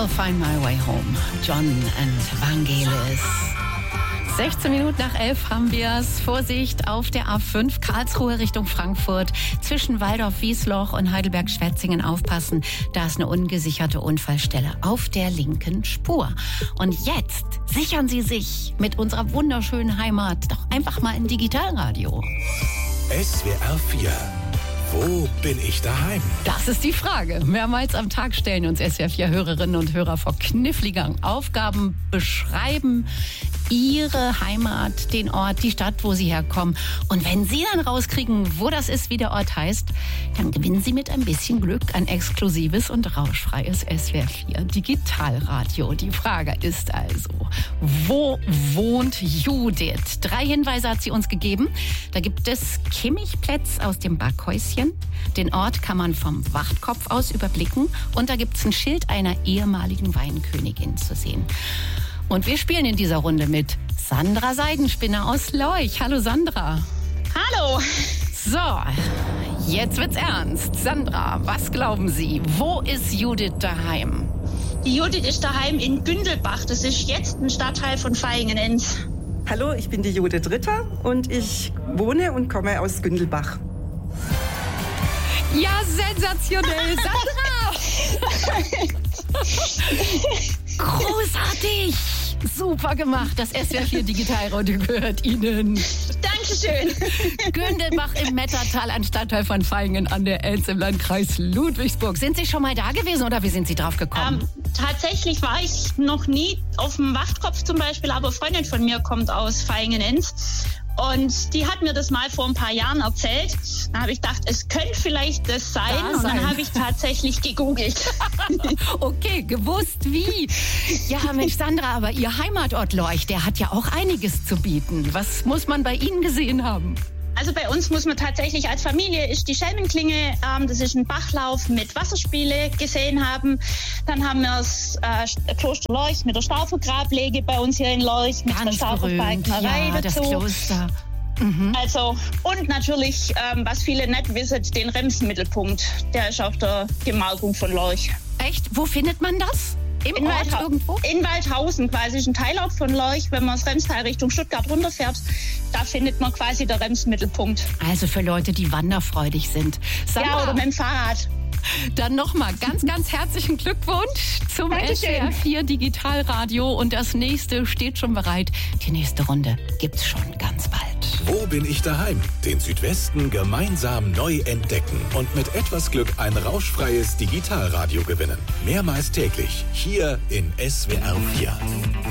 I'll find my way home. John and Vangelis. 16 Minuten nach 11 haben wir es. Vorsicht auf der A5 Karlsruhe Richtung Frankfurt. Zwischen Waldorf-Wiesloch und Heidelberg-Schwetzingen aufpassen. Da ist eine ungesicherte Unfallstelle auf der linken Spur. Und jetzt sichern Sie sich mit unserer wunderschönen Heimat doch einfach mal ein Digitalradio. SWR 4. Wo bin ich daheim? Das ist die Frage. Mehrmals am Tag stellen uns SWR4-Hörerinnen und Hörer vor knifflige Aufgaben, beschreiben ihre Heimat, den Ort, die Stadt, wo sie herkommen. Und wenn sie dann rauskriegen, wo das ist, wie der Ort heißt, dann gewinnen sie mit ein bisschen Glück ein exklusives und rauschfreies SWR4 Digitalradio. Die Frage ist also, wo wohnt Judith? 3 Hinweise hat sie uns gegeben. Da gibt es Kimmich-Plätz aus dem Backhäuschen. Den Ort kann man vom Wachtkopf aus überblicken. Und da gibt es ein Schild einer ehemaligen Weinkönigin zu sehen. Und wir spielen in dieser Runde mit Sandra Seidenspinner aus Leuch. Hallo Sandra. Hallo. So, jetzt wird's ernst. Sandra, was glauben Sie? Wo ist Judith daheim? Die Judith ist daheim in Gündelbach. Das ist jetzt ein Stadtteil von Vaihingen-Enz. Hallo, ich bin die Judith Ritter und ich wohne und komme aus Gündelbach. Ja, sensationell, Sandra! Großartig! Super gemacht. Das SWR4 Digitalradio gehört Ihnen. Dankeschön. Gündelbach im Mettertal, ein Stadtteil von Vaihingen an der Enz im Landkreis Ludwigsburg. Sind Sie schon mal da gewesen oder wie sind Sie drauf gekommen? Tatsächlich war ich noch nie auf dem Wachtkopf zum Beispiel, aber eine Freundin von mir kommt aus Vaihingen-Enz. Und die hat mir das mal vor ein paar Jahren erzählt. Da habe ich gedacht, es könnte vielleicht das sein. Und dann habe ich tatsächlich gegoogelt. Okay, gewusst wie. Ja, Mensch, Sandra, aber Ihr Heimatort Leuch, der hat ja auch einiges zu bieten. Was muss man bei Ihnen gesehen haben? Also bei uns muss man tatsächlich als Familie ist die Schelmenklinge, das ist ein Bachlauf mit Wasserspiele gesehen haben. Dann haben wir das Kloster Leuch mit der Staufergrablege bei uns hier in Leuch, mit der Stauferfalknerei ja, dazu. Das Kloster. Also, und natürlich, was viele nicht wissen, den Remsmittelpunkt. Der ist auf der Gemarkung von Leuch. Echt? Wo findet man das? Im Ort irgendwo? In Waldhausen quasi, ist ein Teilort von Leuch. Wenn man das Remstal Richtung Stuttgart runterfährt, da findet man quasi der Remsmittelpunkt. Also für Leute, die wanderfreudig sind. Ja, oder mit dem Fahrrad. Dann nochmal ganz, ganz herzlichen Glückwunsch zum SWR4 Digitalradio. Und das nächste steht schon bereit. Die nächste Runde gibt's schon ganz bald. Wo bin ich daheim? Den Südwesten gemeinsam neu entdecken und mit etwas Glück ein rauschfreies Digitalradio gewinnen. Mehrmals täglich hier in SWR 4.